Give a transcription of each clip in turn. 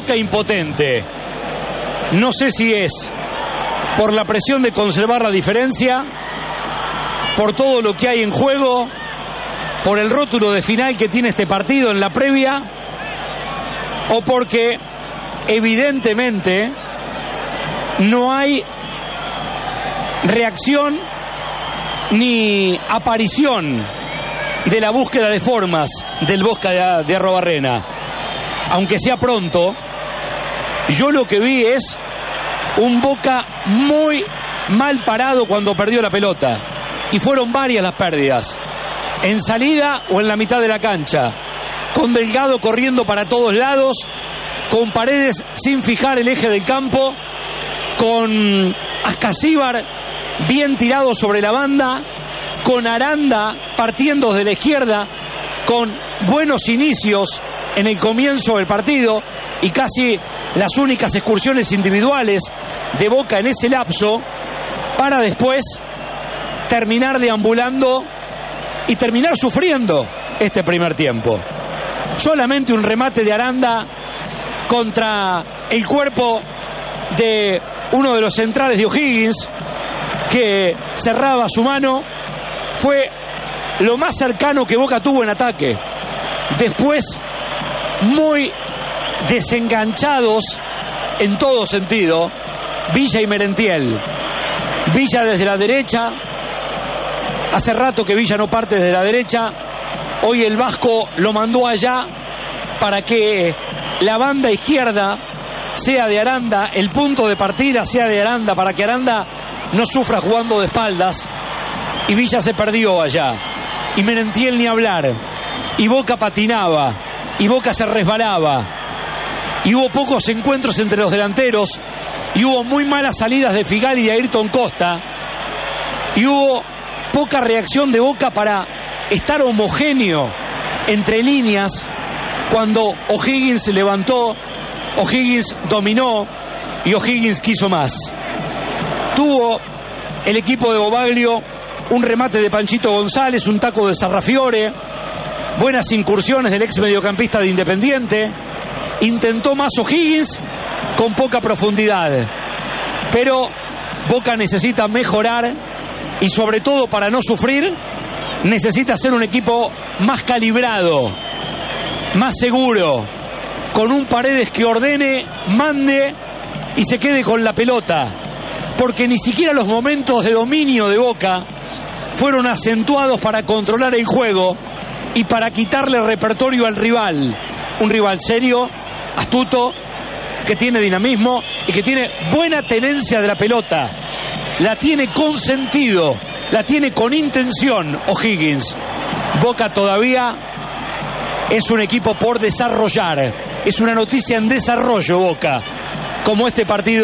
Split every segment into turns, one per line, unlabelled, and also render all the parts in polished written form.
Boca impotente. No sé si es por la presión de conservar la diferencia, por todo lo que hay en juego, por el rótulo de final que tiene este partido en la previa, o porque evidentemente no hay reacción ni aparición de la búsqueda de formas del Boca de Arrobarrena. Aunque sea pronto, yo lo que vi es un Boca muy mal parado cuando perdió la pelota, y fueron varias las pérdidas, en salida o en la mitad de la cancha, con Delgado corriendo para todos lados, con Paredes sin fijar el eje del campo, con Ascasíbar bien tirado sobre la banda, con Aranda partiendo desde la izquierda, con buenos inicios en el comienzo del partido y casi las únicas excursiones individuales de Boca en ese lapso, para después terminar deambulando y terminar sufriendo este primer tiempo. Solamente un remate de Aranda contra el cuerpo de uno de los centrales de O'Higgins, que cerraba su mano, fue lo más cercano que Boca tuvo en ataque. Después, muy desenganchados en todo sentido, Villa y Merentiel. Villa desde la derecha, hace rato que Villa no parte desde la derecha, hoy el Vasco lo mandó allá para que la banda izquierda sea de Aranda, el punto de partida sea de Aranda, para que Aranda no sufra jugando de espaldas, y Villa se perdió allá, y Merentiel ni hablar, y Boca patinaba, y Boca se resbalaba, y hubo pocos encuentros entre los delanteros, y hubo muy malas salidas de Figal y de Ayrton Costa, y hubo poca reacción de Boca para estar homogéneo entre líneas. Cuando O'Higgins se levantó, O'Higgins dominó y O'Higgins quiso más. Tuvo el equipo de Bobaglio un remate de Panchito González, un taco de Sarrafiore, buenas incursiones del ex mediocampista de Independiente. Intentó más O'Higgins con poca profundidad, pero Boca necesita mejorar, y sobre todo para no sufrir necesita ser un equipo más calibrado, más seguro, con un Paredes que ordene, mande y se quede con la pelota, porque ni siquiera los momentos de dominio de Boca fueron acentuados para controlar el juego y para quitarle repertorio al rival. Un rival serio, astuto, que tiene dinamismo y que tiene buena tenencia de la pelota. La tiene con sentido, la tiene con intención O'Higgins. Boca todavía es un equipo por desarrollar, es una noticia en desarrollo Boca, como este partido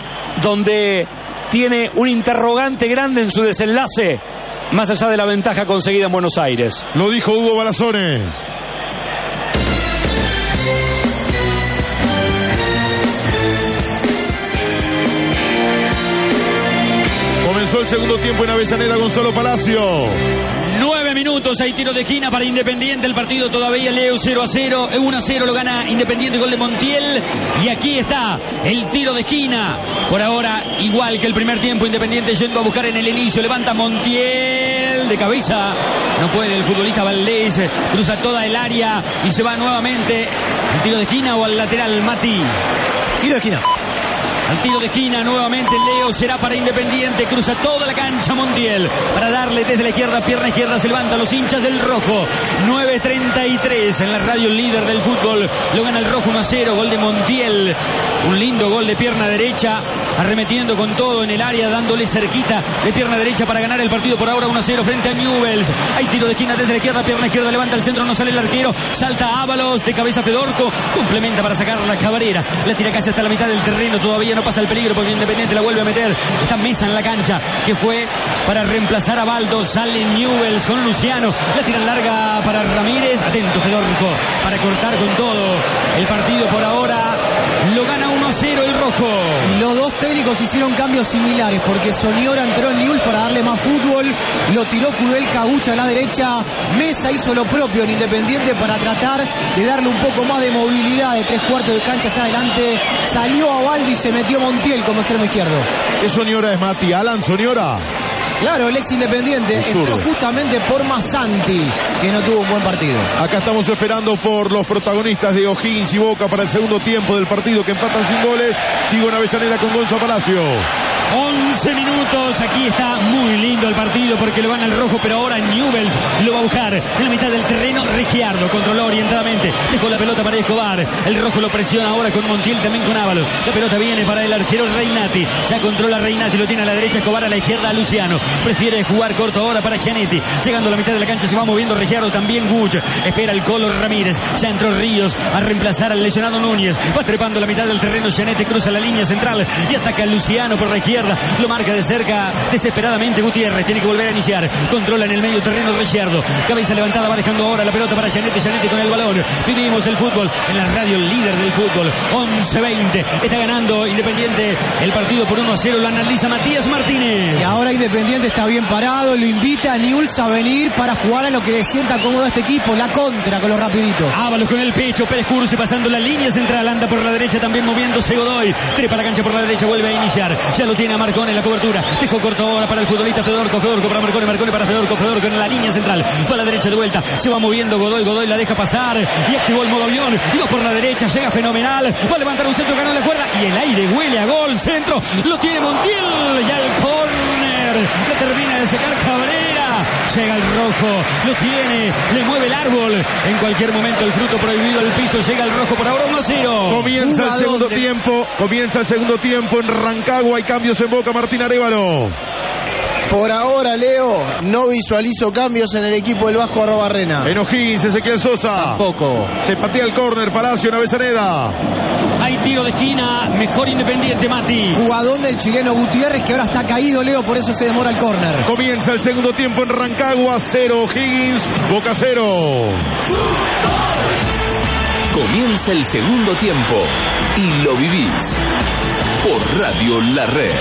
donde tiene un interrogante grande en su desenlace, más allá de la ventaja conseguida en Buenos Aires.
Lo dijo Hugo Balazone. Comenzó el segundo tiempo en Avellaneda, Gonzalo Palacio.
9 minutos, hay tiro de esquina para Independiente. El partido todavía, Leo, 0-0. 1-0 lo gana Independiente, gol de Montiel. Y aquí está el tiro de esquina. Por ahora, igual que el primer tiempo, Independiente yendo a buscar en el inicio. Levanta Montiel de cabeza. No puede el futbolista Valdés. Cruza toda el área y se va nuevamente. ¿El tiro de esquina o al lateral, Mati?
Tiro de esquina.
Al tiro de esquina nuevamente Leo, será para Independiente, cruza toda la cancha Montiel para darle desde la izquierda, pierna izquierda, se levanta los hinchas del rojo. 9:33 en la radio líder del fútbol, lo gana el rojo 1-0, gol de Montiel, un lindo gol de pierna derecha, arremetiendo con todo en el área, dándole cerquita de pierna derecha para ganar el partido. Por ahora 1-0 frente a Newell's. Hay tiro de esquina desde la izquierda, pierna izquierda, levanta el centro, no sale el arquero, salta Ábalos, de cabeza Fedorco, complementa para sacar la Cabrera, la tira casi hasta la mitad del terreno, todavía no pasa el peligro porque Independiente la vuelve a meter. Está Mesa en la cancha, que fue para reemplazar a Baldo. Sale Newell's con Luciano, la tira larga para Ramírez, atento Fedorco para cortar con todo el partido. Por ahora Lo gana 1-0 el rojo.
Y los dos técnicos hicieron cambios similares, porque Soñora entró en Newell's para darle más fútbol, lo tiró Kudelka Gucha a la derecha, Mesa hizo lo propio en Independiente para tratar de darle un poco más de movilidad de 3/4 de cancha hacia adelante, salió a Baldi y se metió Montiel como extremo izquierdo.
¿Qué Soñora es, Mati? ¿Alan Soñora?
Claro, el ex Independiente entró justamente por Masanti, que no tuvo un buen partido.
Acá estamos esperando por los protagonistas de O'Higgins y Boca para el segundo tiempo del partido, que empatan sin goles. Sigo en Avellaneda con Gonzo Palacio.
11 minutos, aquí está muy lindo el partido porque lo gana el rojo, pero ahora Newell's lo va a buscar en la mitad del terreno. Ricciardo controló orientadamente, dejó la pelota para Escobar, el rojo lo presiona ahora con Montiel, también con Ábalos, la pelota viene para el arquero Reinati, ya controla Reinati, lo tiene a la derecha Escobar, a la izquierda Luciano, prefiere jugar corto ahora para Gianetti, llegando a la mitad de la cancha se va moviendo Ricciardo, también Guch, espera el Colo Ramírez, ya entró Ríos a reemplazar al lesionado Núñez, va trepando la mitad del terreno, Gianetti cruza la línea central y ataca a Luciano por la izquierda. Lo marca de cerca desesperadamente Gutiérrez, tiene que volver a iniciar, controla en el medio terreno Ricciardo, cabeza levantada, va dejando ahora la pelota para Gianetti con el balón. Vivimos el fútbol en la radio líder del fútbol. 11-20, está ganando Independiente el partido por 1-0, lo analiza Matías Martínez.
Y ahora Independiente está bien parado, lo invita a Newell's a venir para jugar a lo que sienta cómodo este equipo, la contra con los rapiditos.
Ábalos con el pecho, Pérez Cursi pasando la línea central, anda por la derecha también moviéndose Godoy, trepa la cancha por la derecha, vuelve a iniciar, ya lo tiene a Marcone en la cobertura, dejó corto ahora para el futbolista Fedorco para Marcone, Marcone para Fedorco en la línea central, va a la derecha de vuelta, se va moviendo Godoy la deja pasar y activó el modo avión, y va por la derecha, llega fenomenal, va a levantar un centro, ganó la cuerda y el aire huele a gol, centro, lo tiene Montiel, ya el córner, le termina de secar Cabrera, llega el rojo, lo tiene, le mueve el árbol, en cualquier momento el fruto prohibido al piso, llega el rojo por ahora 1-0.
Comienza el segundo tiempo en Rancagua, hay cambios en Boca, Martín Arévalo.
Por ahora, Leo, no visualizo cambios en el equipo del Vasco Arrobarrena.
En O'Higgins, Ezequiel Sosa.
Tampoco.
Se patea el córner, Palacio en Avellaneda.
Hay tiro de esquina, mejor Independiente, Mati.
Jugadón del chileno Gutiérrez, que ahora está caído, Leo, por eso se demora el córner.
Comienza el segundo tiempo en Rancagua, 0 O'Higgins, Boca 0.
Comienza el segundo tiempo y lo vivís por Radio La Red.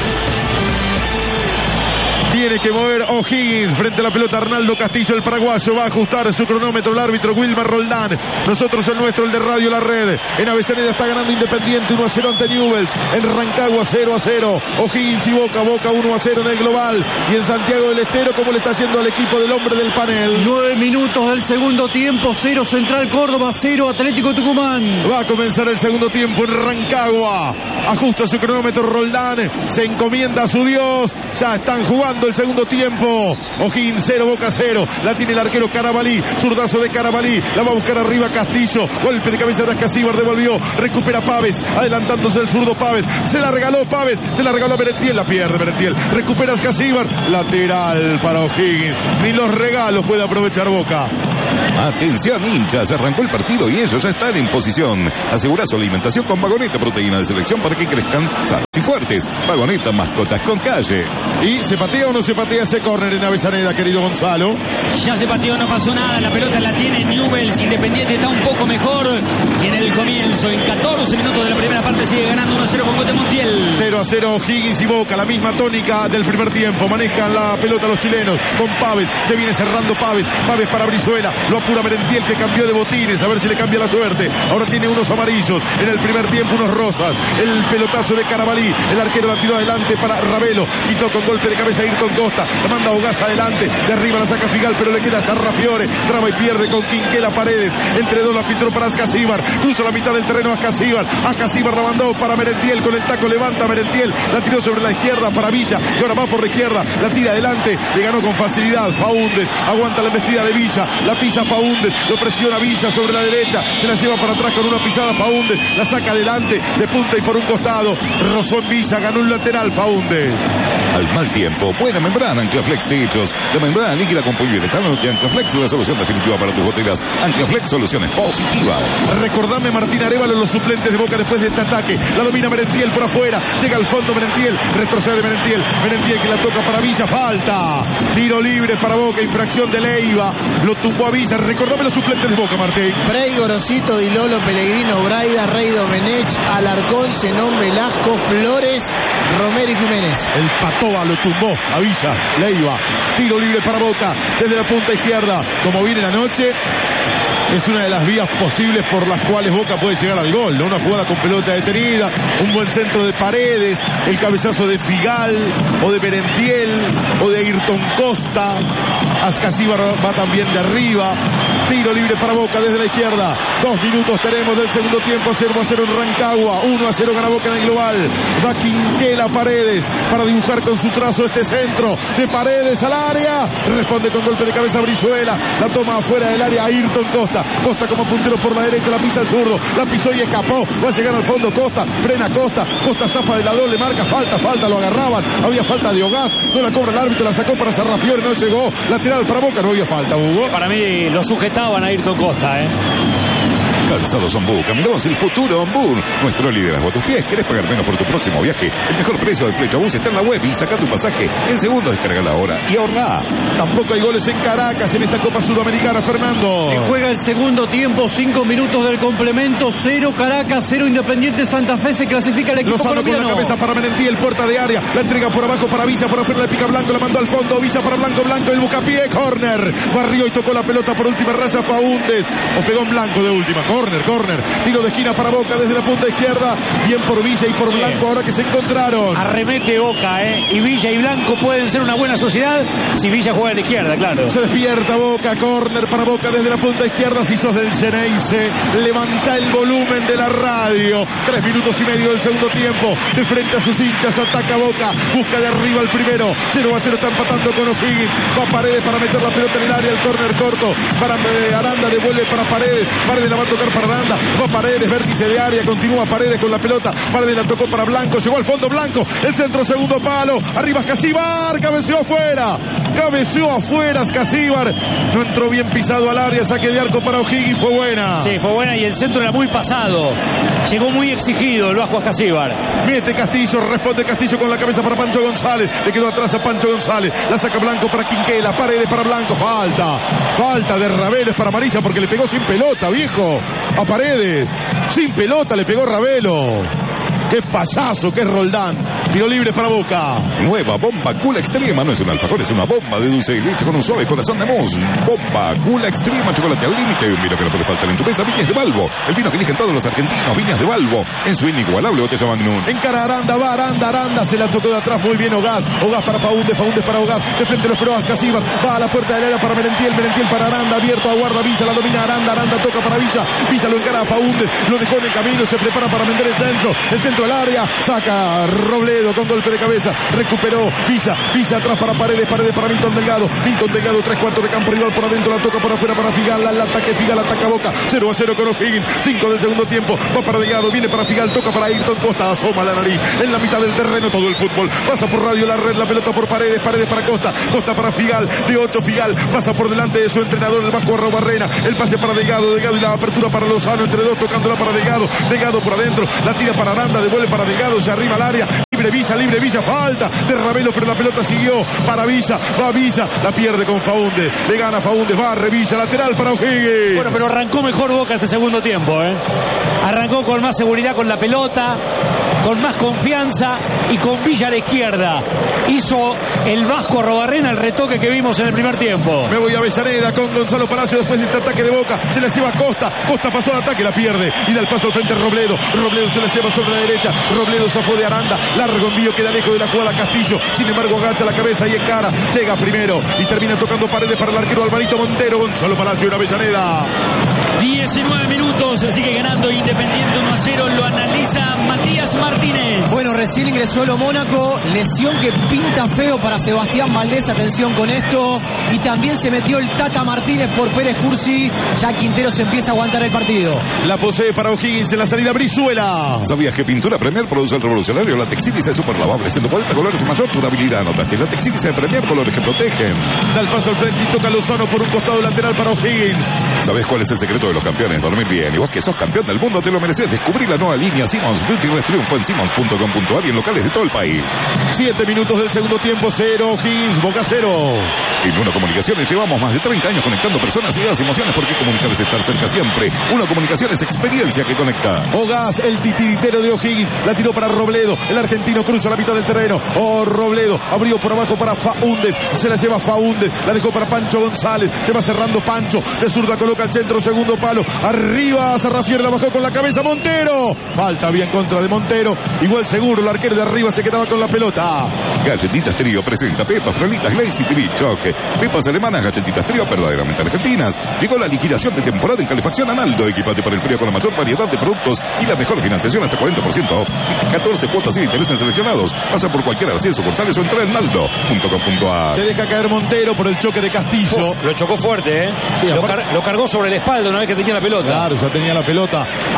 Tiene que mover O'Higgins frente a la pelota Arnaldo Castillo, el paraguayo, va a ajustar su cronómetro el árbitro Wilmar Roldán. Nosotros el nuestro, el de Radio La Red. En Avellaneda está ganando Independiente 1-0 ante Newell's. En Rancagua 0-0. O'Higgins y Boca 1-0 en el global. Y en Santiago del Estero, ¿cómo le está haciendo al equipo del hombre del panel?
9 minutos del segundo tiempo, 0 Central Córdoba, 0 Atlético Tucumán.
Va a comenzar el segundo tiempo en Rancagua. Ajusta su cronómetro Roldán, se encomienda a su Dios. Ya están jugando el segundo tiempo. O'Higgins 0, Boca 0. La tiene el arquero Carabalí, zurdazo de Carabalí, la va a buscar arriba Castillo, golpe de cabeza de Ascasíbar, devolvió, recupera Pávez, adelantándose el zurdo Pávez, se la regaló Pávez, se la regaló a Merentiel, la pierde Merentiel, recupera Ascasíbar, lateral para O'Higgins. Ni los regalos puede aprovechar Boca.
Atención hinchas, arrancó el partido y ellos ya están en posición. Asegura su alimentación con Vagoneta, proteína de selección para que crezcan sanos y fuertes. Vagoneta, mascotas con calle.
¿Y se patea o no se patea ese córner en Avellaneda, querido Gonzalo?
Ya se pateó, no pasó nada, la pelota la tiene Newell's, Independiente está un poco mejor y en el comienzo, en 14 minutos de la primera parte sigue ganando 1-0 con gol de Montiel.
0-0 O'Higgins y Boca, la misma tónica del primer tiempo, manejan la pelota los chilenos con Pávez, se viene cerrando Pávez para Brizuela, lo apura Merentiel que cambió de botines, a ver si le cambia la suerte, ahora tiene unos amarillos, en el primer tiempo unos rosas, el pelotazo de Carabalí, el arquero la tiró adelante para Ravelo, quitó con golpe de cabeza a Ayrton Costa, la manda Hogaza adelante, de arriba la saca Figal, pero le queda Sarrafiore, traba y pierde con Quinquela Paredes, entre dos la filtró para Ascasíbar, puso la mitad del terreno Ascasíbar la mandó para Merentiel, con el taco levanta Merentiel, la tiró sobre la izquierda para Villa, y ahora va por la izquierda, la tira adelante, le ganó con facilidad Faúndez, aguanta la embestida de Villa, la pisa Faúndez, lo presiona Villa sobre la derecha, se la lleva para atrás con una pisada Faúndez, la saca adelante, de punta y por un costado, rozó en Villa, ganó un lateral Faúndez.
Al mal tiempo, buena membrana Anclaflex Techos, la membrana líquida con poliuretano de Anclaflex, la solución definitiva para tus goteras. Anclaflex, soluciones positivas.
Recordame Martín Arévalo, los suplentes de Boca después de este ataque. La domina Merentiel por afuera. Llega al fondo Merentiel. Retrocede Merentiel. Merentiel que la toca para Villa. Falta. Tiro libre para Boca. Infracción de Leiva. Lo tumbó a Villa. Recordame los suplentes de Boca, Martín.
Frey, Gorosito, Di Lolo, Pellegrino, Braida, Rey Domenech, Alarcón, Zenón, Velasco, Flores, Romero y Jiménez.
El Patoa lo tumbó a Villa. Leiva. Tiro libre para Boca. Desde la punta izquierda. Como viene la noche, es una de las vías posibles por las cuales Boca puede llegar al gol, ¿no? Una jugada con pelota detenida, un buen centro de Paredes, el cabezazo de Figal o de Merentiel o de Ayrton Costa. Ascasíbar va también de arriba. Tiro libre para Boca desde la izquierda. 2 minutos tenemos del segundo tiempo. 0-0 en Rancagua. 1-0 gana Boca en el global. Va Quinquela Paredes para dibujar con su trazo este centro de Paredes al área. Responde con golpe de cabeza Brizuela. La toma afuera del área Ayrton Costa. Costa como puntero por la derecha. La pisa al zurdo. La pisó y escapó. Va a llegar al fondo Costa. Frena Costa. Costa zafa de la doble marca. Falta. Lo agarraban. Había falta de Ogaz. No la cobra el árbitro. La sacó para Sarrafiore. No llegó. Lateral para Boca. No había falta, Hugo.
Para mí lo sujetaban a Ayrton Costa,
Calzados Ombú, caminamos el futuro Ombú. Nuestro liderazgo a tus pies. ¿Querés pagar menos por tu próximo viaje? El mejor precio de Flechabús está en la web y saca tu pasaje en segundos. Descarga ahora y ahorrá.
Tampoco hay goles en Caracas en esta Copa Sudamericana, Fernando.
Se juega el segundo tiempo, 5 minutos del complemento, 0 Caracas, 0 Independiente Santa Fe, se clasifica el equipo
Lozano
colombiano.
con la cabeza para Merentiel, puerta de área, la entrega por abajo para Villa, por afuera le pica Blanco, la mandó al fondo, Villa para Blanco, el bucapié, córner, barrió y tocó la pelota por última raya Faúndez, o pegó en Blanco de última, córner, tiro de esquina para Boca desde la punta izquierda, bien por Villa y por Blanco ahora que se encontraron.
Arremete Boca, y Villa y Blanco pueden ser una buena sociedad si Villa juega a la izquierda, claro.
Se despierta Boca, córner para Boca desde la punta izquierda. Si sos del Xeneize, levanta el volumen de la radio. 3 minutos y medio del segundo tiempo. De frente a sus hinchas, ataca Boca. Busca de arriba el primero. 0-0 está empatando con O'Higgins. Va Paredes para meter la pelota en el área. El córner corto para Aranda. Devuelve para Paredes. Paredes la va a tocar para Aranda. Va Paredes, vértice de área. Continúa Paredes con la pelota. Paredes la tocó para Blanco. Llegó al fondo Blanco. El centro, segundo palo. Arriba Ascasíbar. Cabeceó afuera Ascasíbar. No entró bien pisado al área. Saque de arco para O'Higgins. Fue buena.
Sí, fue buena y el centro era muy pasado. Llegó muy exigido el Vasco Ascasíbar.
Mete Castillo. Responde Castillo con la cabeza para Pancho González. Le quedó atrás a Pancho González. La saca Blanco para Quinquela. Paredes para Blanco. Falta de Ravelo. Es para amarilla porque le pegó sin pelota, viejo. A Paredes. Sin pelota le pegó Ravelo. Qué payaso, qué Roldán. Tiro libre para Boca.
Nueva bomba Gula Extrema. No es un alfajor, es una bomba de dulce y leche con un suave corazón de mousse. Bomba Gula Extrema, chocolate al límite. Un vino que no puede faltar en tu mesa. Viñas de Balbo. El vino que eligen todos los argentinos. Viñas de Balbo. En su inigualable botella Magnum.
Encara Aranda, va Aranda. Se la tocó de atrás muy bien Ogaz. Ogaz para Faúndez para Ogaz. De frente los peruanos Casíbar. Va a la puerta del área para Merentiel para Aranda. Abierto, aguarda Villa. La domina Aranda toca para Villa. Villa lo encara a Faúndez. Lo dejó en el camino. Se prepara para vender el centro. El centro al área. Saca Robledo con golpe de cabeza. Recuperó Villa atrás para Paredes para Milton Delgado, 3/4 de campo rival por adentro, la toca por afuera para Figal, al ataque Figal, ataca Boca, 0-0 con O'Higgins, 5 del segundo tiempo, va para Delgado, viene para Figal, toca para Ayrton Costa, asoma la nariz, en la mitad del terreno todo el fútbol, pasa por Radio La Red, la pelota por Paredes para Costa para Figal, de 8 Figal, pasa por delante de su entrenador, el Vasco Arrobarrena, el pase para Delgado y la apertura para Lozano, entre dos tocándola para Delgado por adentro, la tira para Aranda, devuelve para Delgado, se arriba al área, libre Villa, falta de Ravelo, pero la pelota siguió para Villa, va Villa, la pierde con Faúndez, le gana Faúndez, barre Villa, lateral para O'Higgins.
Bueno, pero arrancó mejor Boca este segundo tiempo, Arrancó con más seguridad con la pelota, con más confianza y con Villa a la izquierda. Hizo el Vasco Arrobarrena el retoque que vimos en el primer tiempo.
Me voy a Avellaneda con Gonzalo Palacio después de este ataque de Boca, se la lleva Costa pasó al ataque, la pierde y da el paso al frente Robledo se la lleva sobre la derecha, Robledo zafó de Aranda, largo envío, queda lejos de la jugada Castillo, sin embargo agacha la cabeza y encara, llega primero y termina tocando Paredes para el arquero Alvarito Montero. Gonzalo Palacio en Avellaneda.
19 minutos, sigue ganando Independiente 1-0, lo analiza Matías Martínez. Martínez.
Bueno, recién ingresó lo Mónaco, lesión que pinta feo para Sebastián Valdés, atención con esto, y también se metió el Tata Martínez por Pérez Cursi, ya Quintero se empieza a aguantar el partido.
La posee para O'Higgins en la salida Brizuela.
¿Sabías que Pintura Premier produce el revolucionario Latex Ílice super lavable, siendo 40 colores y mayor durabilidad? Notaste Latex Ílice de Premier, colores que protegen.
Da el paso al frente y toca Lozano por un costado lateral para O'Higgins.
¿Sabes cuál es el secreto de los campeones? Dormir bien. Y vos que sos campeón del mundo te lo mereces. Descubrí la nueva línea Simmons Beauty Rest Triunfo en simmons.com.ar y en locales de todo el país.
7 minutos del segundo tiempo, 0 O'Higgins, Boca 0.
En Uno Comunicaciones llevamos más de 30 años conectando personas, ideas y emociones, porque comunicar es estar cerca siempre. Uno Comunicaciones, experiencia que conecta.
Ogaz, el titiritero de O'Higgins, la tiró para Robledo, el argentino cruza la mitad del terreno. Robledo abrió por abajo para Faúndez, se la lleva Faúndez, la dejó para Pancho González, se va cerrando Pancho, de zurda coloca el centro, segundo palo, arriba Sarrafier, la bajó con la cabeza Montero, falta bien contra de Montero, igual seguro, el arquero de arriba se quedaba con la pelota.
Galletitas Trío presenta Pepas, Fralitas, Glaze y TV Choque. Pepas alemanas, galletitas Trío verdaderamente argentinas. Llegó la liquidación de temporada en calefacción Analdo. Equipate para el frío con la mayor variedad de productos y la mejor financiación hasta 40% off. Y 14 cuotas sin interés en seleccionados. Pasa por cualquiera de las 100 sucursales o entra en naldo.com.ar.
Se deja caer Montero por el choque de Castillo.
Lo chocó fuerte, ¿eh?
Sí,
lo cargó sobre la espalda una vez que tenía la pelota.
Claro, ya tenía la pelota.